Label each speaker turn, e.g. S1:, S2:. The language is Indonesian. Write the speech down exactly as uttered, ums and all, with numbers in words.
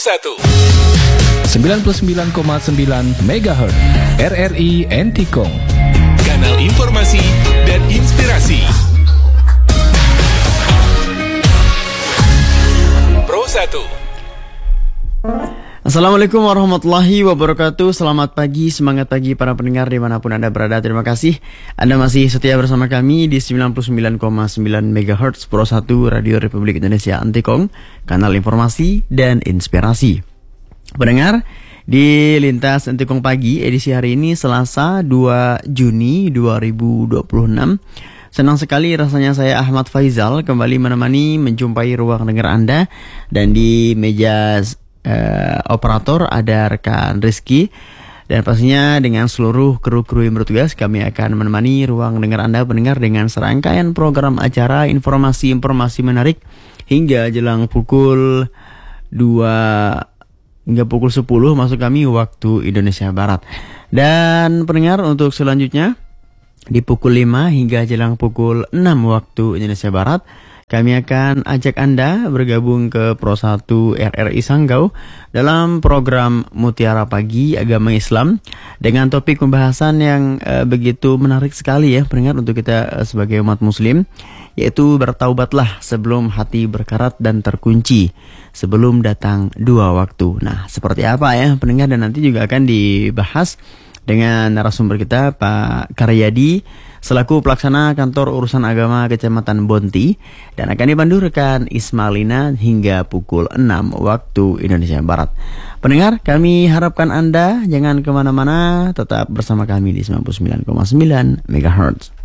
S1: satu
S2: sembilan puluh sembilan koma sembilan megahertz R R I Entikong,
S1: kanal informasi dan inspirasi. Pro satu.
S3: Assalamualaikum warahmatullahi wabarakatuh. Selamat pagi, semangat pagi para pendengar dimanapun Anda berada. Terima kasih Anda masih setia bersama kami di sembilan puluh sembilan koma sembilan megahertz Pro satu Radio Republik Indonesia Entikong, kanal informasi dan inspirasi. Pendengar, di Lintas Entikong Pagi edisi hari ini Selasa dua Juni dua ribu dua puluh enam. Senang sekali rasanya saya Ahmad Faizal kembali menemani menjumpai ruang dengar Anda. Dan di meja Uh, operator ada rekan Rizky, dan pastinya dengan seluruh kru-kru yang bertugas kami akan menemani ruang dengar Anda pendengar dengan serangkaian program acara informasi-informasi menarik hingga jelang pukul dua hingga pukul sepuluh masuk kami waktu Indonesia Barat. Dan pendengar, untuk selanjutnya di pukul lima hingga jelang pukul enam waktu Indonesia Barat kami akan ajak Anda bergabung ke Pro satu R R I Sanggau dalam program Mutiara Pagi Agama Islam dengan topik pembahasan yang uh, begitu menarik sekali ya pendengar untuk kita uh, sebagai umat muslim, yaitu bertaubatlah sebelum hati berkarat dan terkunci, sebelum datang dua waktu. Nah, seperti apa ya pendengar, dan nanti juga akan dibahas dengan narasumber kita Pak Karyadi selaku pelaksana kantor urusan agama Kecamatan Bonti, dan akan dipandu rekan Ismalina hingga pukul enam waktu Indonesia Barat. Pendengar, kami harapkan Anda jangan kemana-mana, tetap bersama kami di sembilan puluh sembilan koma sembilan megahertz.